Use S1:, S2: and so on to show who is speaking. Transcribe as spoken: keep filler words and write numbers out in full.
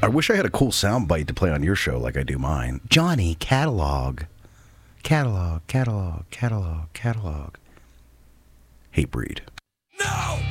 S1: I wish I had a cool sound bite to play on your show like I do mine. Johnny, catalog. Catalog, catalog, catalog, catalog. Hatebreed.
S2: No!